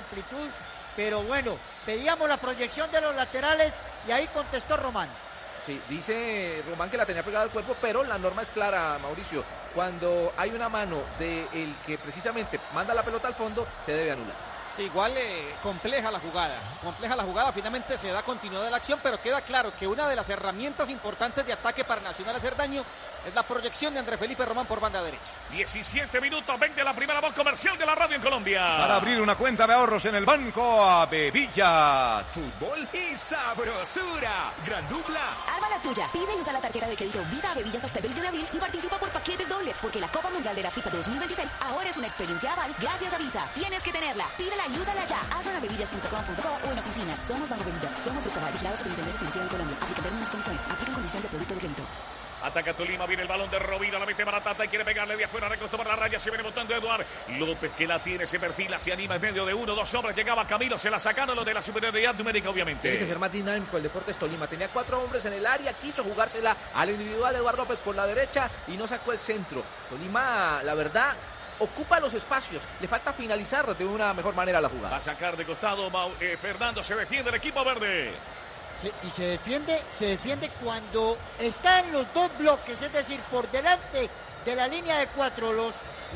amplitud, pero bueno, pedíamos la proyección de los laterales y ahí contestó Román. Sí, dice Román que la tenía pegada al cuerpo, pero la norma es clara, Mauricio. Cuando hay una mano del que precisamente manda la pelota al fondo, se debe anular. Sí, igual compleja la jugada, finalmente se da continuidad de la acción, pero queda claro que una de las herramientas importantes de ataque para Nacional hacer daño es la proyección de André Felipe Román por banda derecha. 17 minutos, 20 la primera voz comercial de la radio en Colombia. Para abrir una cuenta de ahorros en el banco Avevillas. Fútbol y sabrosura. Gran dupla. Arma la tuya. Pide y usa la tarjeta de crédito Visa Avevillas hasta el 20 de abril y participa por paquetes dobles, porque la Copa Mundial de la FIFA 2026 ahora es una experiencia aval gracias a Visa. Tienes que tenerla. Pídela y úsala ya. Hazlo en avevillas.com.co o en oficinas. Somos Banco Avevillas. Somos Grupo Vigilados Superintendencia Financiera de Colombia. Aplica términos y condiciones. Aplican condiciones de producto de crédito. Ataca Tolima, viene el balón de Rovira, la mete Baratata y quiere pegarle de afuera, recostó para la raya, se viene botando Eduard López que la tiene, se perfila, se anima en medio de uno, dos hombres, llegaba Camilo, se la sacaron lo de la superioridad numérica obviamente. Tiene que ser más dinámico el Deportes Tolima, tenía 4 hombres en el área, quiso jugársela al individual Eduard López por la derecha y no sacó el centro. Tolima, la verdad, ocupa los espacios, le falta finalizar de una mejor manera la jugada. Va a sacar de costado Fernando, se defiende el equipo verde. Y se defiende cuando están los dos bloques, es decir, por delante de la línea de 4, los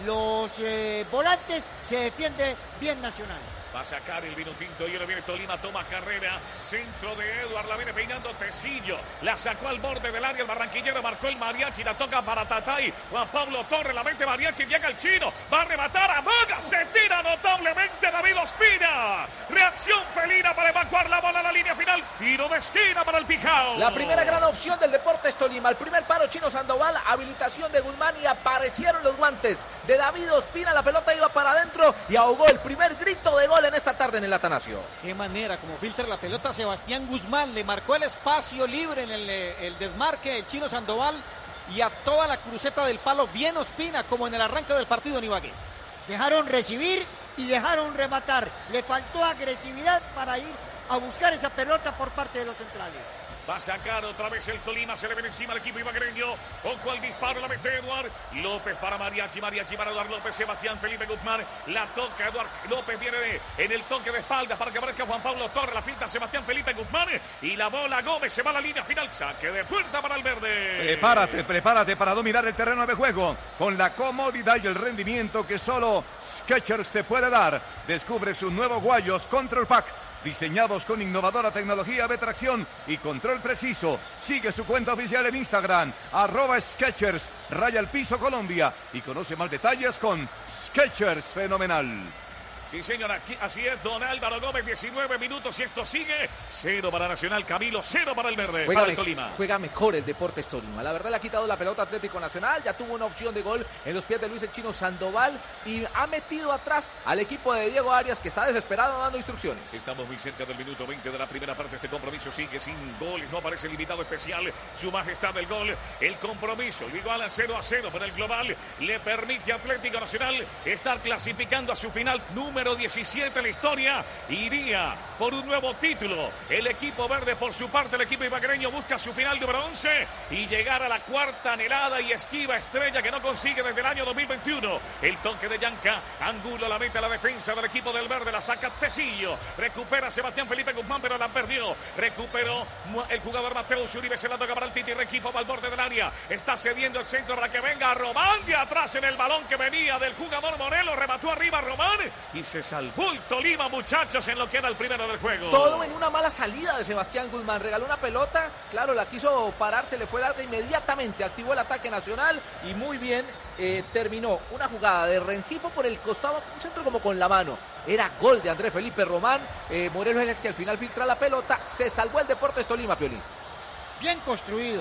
volantes, se defiende bien Nacional. Va a sacar el vino tinto y ahora viene Tolima, toma carrera, centro de Eduard, la viene peinando Tecillo, la sacó al borde del área, el barranquillero marcó el mariachi, la toca para Tatay, Juan Pablo Torres, la mete mariachi, llega el chino, va a rematar, amaga, se tira notablemente David Ospina, reacción felina para evacuar la bola a la línea final, tiro de esquina para el Pijao. La primera gran opción del Deportes Tolima, el primer paro Chino Sandoval, habilitación de Guzmán y aparecieron los guantes de David Ospina, la pelota iba para adentro y ahogó el primer grito de gol en esta tarde en el Atanasio. Qué manera, como filtra la pelota Sebastián Guzmán, le marcó el espacio libre en el desmarque del Chino Sandoval y a toda la cruceta del palo bien Ospina, como en el arranque del partido en Ibagué. Dejaron recibir y dejaron rematar, le faltó agresividad para ir a buscar esa pelota por parte de los centrales. Va a sacar otra vez el Tolima, se le viene encima al equipo ibaguereño. Ojo al disparo, la mete Eduard López para Mariachi para Eduard López, Sebastián Felipe Guzmán, la toca Eduard López, viene en el toque de espaldas para que aparezca Juan Pablo Torres, la finta Sebastián Felipe Guzmán y la bola Gómez, se va a la línea final, saque de puerta para el verde. Prepárate para dominar el terreno de juego con la comodidad y el rendimiento que solo Skechers te puede dar. Descubre sus nuevos guayos Control Pack, diseñados con innovadora tecnología de tracción y control preciso. Sigue su cuenta oficial en Instagram, @Skechers, _Colombia, y conoce más detalles con Skechers Fenomenal. Sí, señor, aquí, así es, don Álvaro Gómez, 19 minutos y esto sigue. 0 para Nacional, Camilo, 0 para el verde, para el Tolima. Juega mejor el Deportes Tolima. La verdad le ha quitado la pelota Atlético Nacional, ya tuvo una opción de gol en los pies de Luis el Chino Sandoval y ha metido atrás al equipo de Diego Arias, que está desesperado dando instrucciones. Estamos muy cerca del minuto 20 de la primera parte. Este compromiso sigue sin goles, no aparece el invitado especial, su majestad del gol. El compromiso igual a 0-0, pero el global le permite a Atlético Nacional estar clasificando a su final número 17 en la historia. Iría por un nuevo título. El equipo verde, por su parte, el equipo ibaguereño busca su final número 11 y llegar a la cuarta anhelada y esquiva estrella que no consigue desde el año 2021. El toque de Yanca, Angulo la mete a la defensa del equipo del verde, la saca Tecillo, recupera Sebastián Felipe Guzmán, pero la perdió. Recuperó el jugador Mateo Uribe, se la toca para el Titi, Regifo va al borde del área, está cediendo el centro para que venga Román de atrás en el balón que venía del jugador Morelos, remató arriba Román y se salvó el Tolima, muchachos, en lo que era el primero del juego. Todo en una mala salida de Sebastián Guzmán, regaló una pelota, claro, la quiso parar, se le fue larga, inmediatamente activó el ataque nacional y muy bien terminó una jugada de Rengifo por el costado, un centro como con la mano. Era gol de André Felipe Román. Morelos es el que al final filtra la pelota. Se salvó el Deportes Tolima, Piolín. Bien construido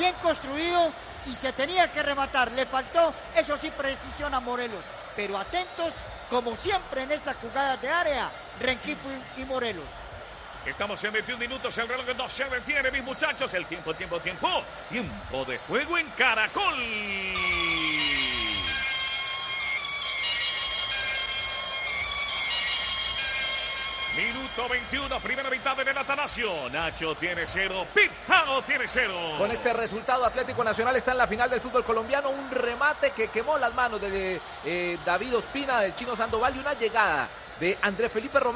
y se tenía que rematar. Le faltó, eso sí, precisión a Morelos. Pero atentos, como siempre en esas jugadas de área, Rengifo y Morelos. Estamos en 21 minutos, el reloj no se detiene, mis muchachos. El tiempo de juego en Caracol. Minuto 21, primera mitad en el Atanasio. Nacho tiene 0, Pijao tiene 0. Con este resultado, Atlético Nacional está en la final del fútbol colombiano. Un remate que quemó las manos de David Ospina, del Chino Sandoval, y una llegada de André Felipe Román.